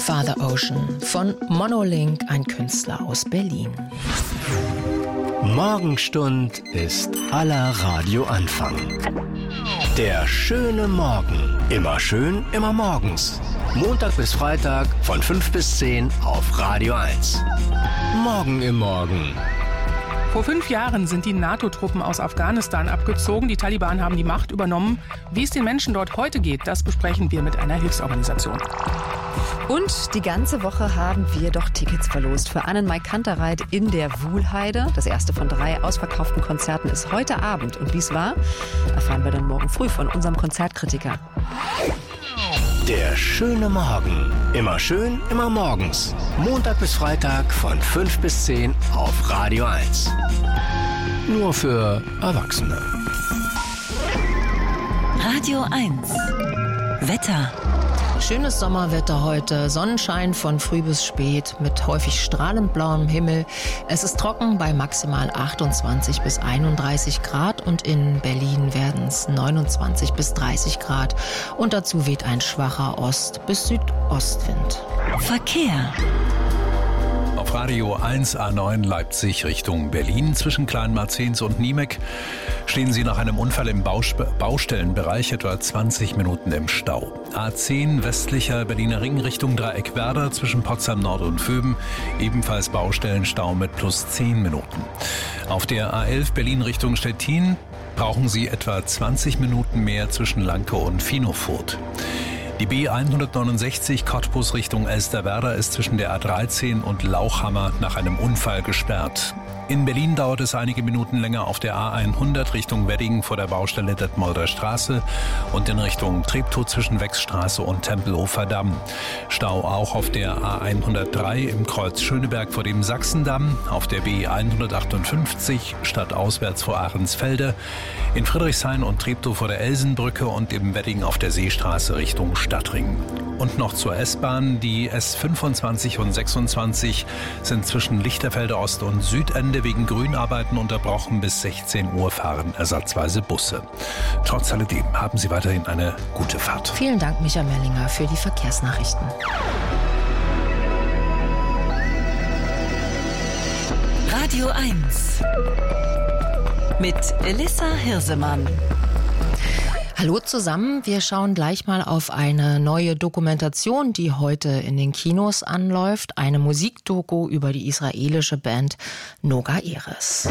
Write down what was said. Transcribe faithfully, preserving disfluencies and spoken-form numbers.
Father Ocean von Monolink, ein Künstler aus Berlin. Morgenstund ist aller Radioanfang. Der schöne Morgen. Immer schön, immer morgens. Montag bis Freitag von fünf bis zehn auf Radio eins. Morgen im Morgen. Vor fünf Jahren sind die NATO-Truppen aus Afghanistan abgezogen. Die Taliban haben die Macht übernommen. Wie es den Menschen dort heute geht, das besprechen wir mit einer Hilfsorganisation. Und die ganze Woche haben wir doch Tickets verlost für Annenmai Kantereit in der Wuhlheide. Das erste von drei ausverkauften Konzerten ist heute Abend. Und wie es war, erfahren wir dann morgen früh von unserem Konzertkritiker. Der schöne Morgen. Immer schön, immer morgens. Montag bis Freitag von fünf bis zehn auf Radio eins. Nur für Erwachsene. Radio eins. Wetter. Schönes Sommerwetter heute, Sonnenschein von früh bis spät mit häufig strahlend blauem Himmel. Es ist trocken bei maximal achtundzwanzig bis einunddreißig Grad und in Berlin werden es neunundzwanzig bis dreißig Grad. Und dazu weht ein schwacher Ost- bis Südostwind. Verkehr. Auf Radio eins A neun Leipzig Richtung Berlin zwischen Kleinmarzens und Niemek stehen Sie nach einem Unfall im Bausp- Baustellenbereich etwa zwanzig Minuten im Stau. A zehn westlicher Berliner Ring Richtung Dreieckwerder zwischen Potsdam Nord und Vöben ebenfalls Baustellenstau mit plus zehn Minuten. Auf der A elf Berlin Richtung Stettin brauchen Sie etwa zwanzig Minuten mehr zwischen Lanke und Finofurth. Die B hundertneunundsechzig Cottbus Richtung Elsterwerda ist zwischen der A dreizehn und Lauchhammer nach einem Unfall gesperrt. In Berlin dauert es einige Minuten länger auf der A hundert Richtung Wedding vor der Baustelle Detmolder Straße und in Richtung Treptow zwischen Wechsstraße und Tempelhofer Damm. Stau auch auf der A hundertdrei im Kreuz Schöneberg vor dem Sachsendamm, auf der B hundertachtundfünfzig stadtauswärts vor Ahrensfelde, in Friedrichshain und Treptow vor der Elsenbrücke und im Wedding auf der Seestraße Richtung Stadtring. Und noch zur S-Bahn. Die S fünfundzwanzig und sechsundzwanzig sind zwischen Lichterfelde Ost und Südende wegen Grünarbeiten unterbrochen. Bis sechzehn Uhr fahren ersatzweise Busse. Trotz alledem haben Sie weiterhin eine gute Fahrt. Vielen Dank, Micha Mellinger, für die Verkehrsnachrichten. Radio eins. Mit Elissa Hirsemann. Hallo zusammen, wir schauen gleich mal auf eine neue Dokumentation, die heute in den Kinos anläuft. Eine Musikdoku über die israelische Band Noga Erez.